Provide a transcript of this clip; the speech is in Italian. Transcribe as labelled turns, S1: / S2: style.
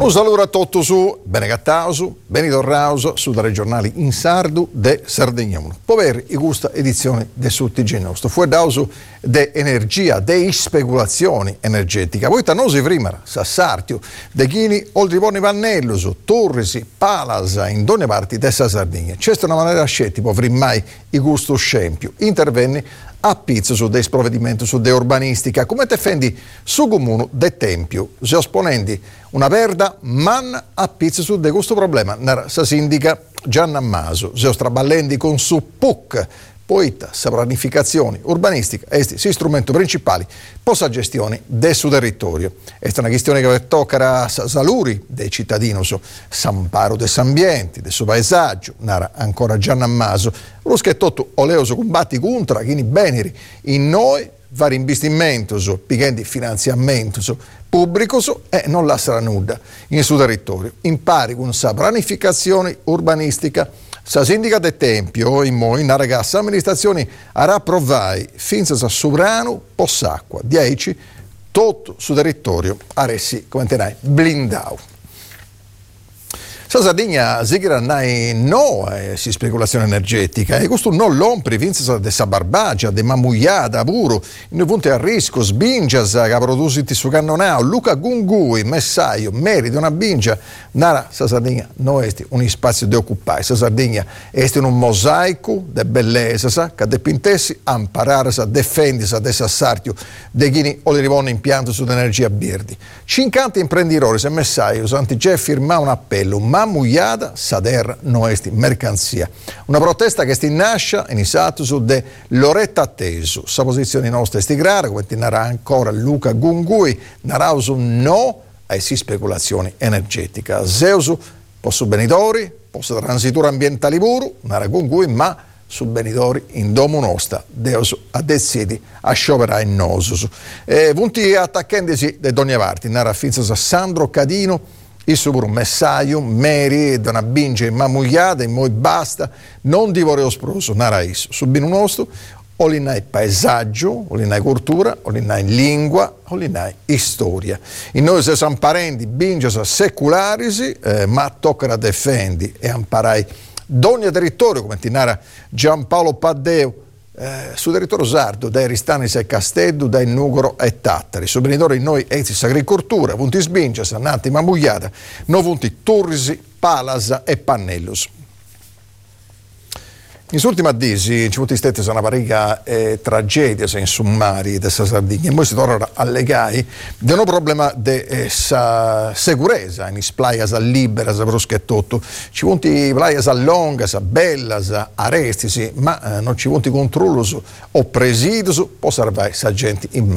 S1: Un saluto a tutti su Benegattausu, Benidorrauso, su dalle giornali in sardu de Sardegna 1. Poveri i gusta edizione de TG nostro. Fu dausu de energia, de speculazioni energetica. Voi tanosi prima, Sassartio, de Ghini, Oltrivoni Vannelluso, Turrisi, Palasa, in donne parti dessa Sardegna. C'è una maniera scelta, poveri mai i gusto scempio. Intervenni a pizzo su dei provvedimenti su de urbanistica, come te fendi su comune de tempio, se esponendi una verda man a pizzo su de questo problema, nella sa sindica Gianna Maso, se straballendi con su PUC, poita sa pianificazione urbanistica, esti si strumento principali possa gestione del suo territorio. Questa è una questione che tocca a saluri dei cittadini, s'amparo dell'ambiente, del suo paesaggio, nara ancora Gianna Maso, ruschetto oleoso combatti contro chi beneri in noi vari investimenti, pighendi finanziamento pubblico e non lascerà nulla in suo territorio. Impari con sa pianificazione urbanistica. Sa sindica del Tempio, in moi, una ragazza amministrazione arà provai finza sa sovrano poss'acqua, 10, tutto su territorio, aressi, come tenai, blindau. Sa Sardegna sigira nai no si speculazione energetica e questo non l'ompri vinza de sa barbagia, de mamuiada, puro, in punti a rischio, sbingias che produsiti su cannonao, Luca Gungui, Messaio, merita una bingia, nara sa Sardegna no esti un spazio di occupare, sa Sardegna esti un mosaico de bellezza, che de pintessi amparare sa difendere de sassartio de ghini o le rivone impianto su energia verdi. 50 imprenditori se Messaio santi già firma un appello, mugliata sader noesti mercanzia. Una protesta che nasce iniziato su de Loretta Atteso. Sa posizione nostra è stigrare, come ti narra ancora Luca Gungui, narausu no ai si speculazioni energetica. Zeusu posso benitori, posso transitura ambientali puru, narra Gungui, ma su benitori in domo nostra, Deus a decidi a scioperare in nosus. Punti attaccandisi de donne parti, narra finza Sandro Cadino, il suo pure un messaggio, Mary, da una binge mamugliata, e poi basta, non di vorrei osproso, narais, subino nostro, o lì nai paesaggio, o lì nai cultura, o lì nai lingua, o lì nai storia. In noi se siamo parenti, binge secularisi, ma tocca a difendi e imparai d'ogni territorio, come ti narra Giampaolo Paddeo, sul territorio sardo, dai Ristanis e Castello, dai Nugoro e Tattari. Su benitori noi esis agricoltura, punti sbingia, sannati mamugliata, no punti Turrisi, Palasa e Pannellus. In ultima disi, ci sono state una pariga tragedie in summari della Sardegna e poi si torna a legare di un problema di sicurezza in playas libere, bruschetto. Ci sono playas longas, bellas, arresti, ma non ci sono controlli o presidi, può salvare sa gente in